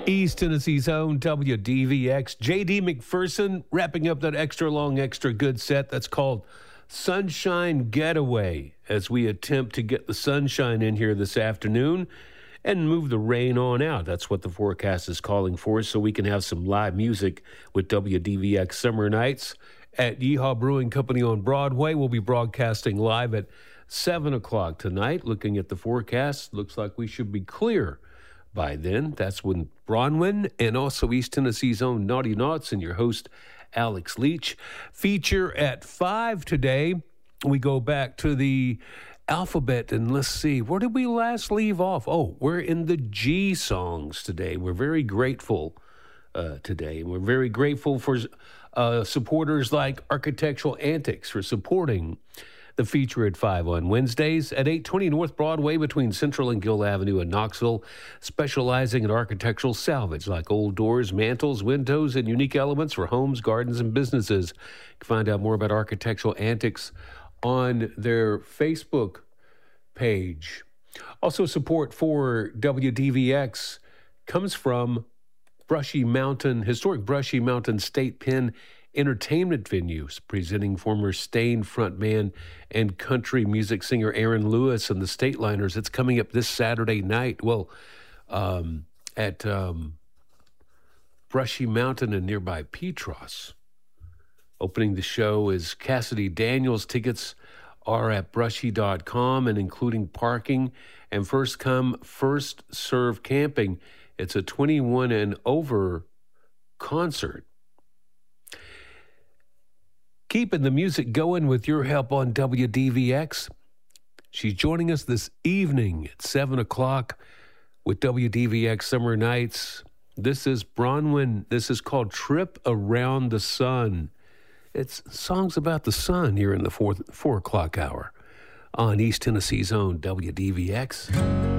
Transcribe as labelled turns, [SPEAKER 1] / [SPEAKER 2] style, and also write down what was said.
[SPEAKER 1] East Tennessee's own WDVX. J.D. McPherson wrapping up that extra long, extra good set that's called Sunshine Getaway as we attempt to get the sunshine in here this afternoon and move the rain on out. That's what the forecast is calling for, so we can have some live music with WDVX Summer Nights at Yeehaw Brewing Company on Broadway. We'll be broadcasting live at 7 o'clock tonight. Looking at the forecast, looks like we should be clear by then. That's when Bronwyn and also East Tennessee's own Naughty Knots and your host, Alex Leach, feature at 5 today. We go back to the alphabet and let's see, where did we last leave off? Oh, we're in the G songs today. We're very grateful today. We're very grateful for supporters like Architectural Antics for supporting the feature at 5 on Wednesdays at 820 North Broadway between Central and Gill Avenue in Knoxville, specializing in architectural salvage like old doors, mantles, windows, and unique elements for homes, gardens, and businesses. You can find out more about Architectural Antics on their Facebook page. Also, support for WDVX comes from historic Brushy Mountain State Pen Entertainment Venues, presenting former Stain frontman and country music singer Aaron Lewis and the Stateliners. It's coming up this Saturday night. Well, at Brushy Mountain and nearby Petros. Opening the show is Cassidy Daniels. Tickets are at brushy.com and including parking and first come, first serve camping. It's a 21 and over concert. Keeping the music going with your help on WDVX. She's joining us this evening at 7 o'clock with WDVX Summer Nights. This is Bronwyn. This is called Trip Around the Sun. It's songs about the sun here in the 4 o'clock hour on East Tennessee's own WDVX.